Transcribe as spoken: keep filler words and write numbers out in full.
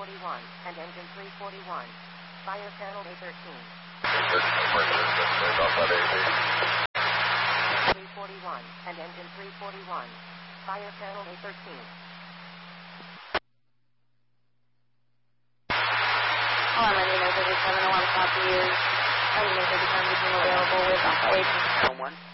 forty-one and engine three forty-one. Fire channel A thirteen. three forty-one and engine three forty-one. Fire channel A thirteen. All I'm letting you know is every seven oh one copy is, I don't know if the become available with operation. one.